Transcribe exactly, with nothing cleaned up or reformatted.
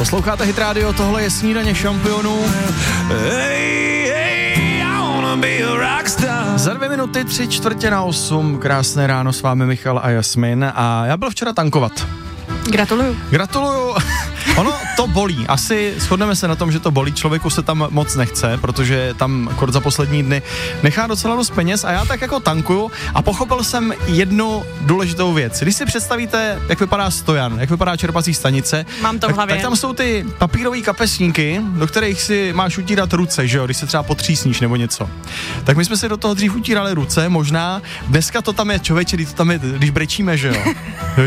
Posloucháte Hit Radio, tohle je Snídaně šampionů. Hey, hey, I wanna be a rockstar. Za dvě minuty, tři čtvrtě na osm, krásné ráno, s vámi Michal a Jasmin a já byl včera tankovat. Gratuluju. Gratuluju. Ono to bolí. Asi shodneme se na tom, že to bolí. Člověku se tam moc nechce, protože tam kort za poslední dny nechá docela dost peněz a já tak jako tankuju a pochopil jsem jednu důležitou věc. Když si představíte, jak vypadá stojan, jak vypadá čerpací stanice, Mám to v tak, hlavě. tak tam jsou ty papírové kapesníky, do kterých si máš utírat ruce, že jo, když se třeba potřísníš nebo něco. Tak my jsme si do toho dřív utírali ruce, možná dneska to tam je, člověče, když to tam je, když brečíme, že jo.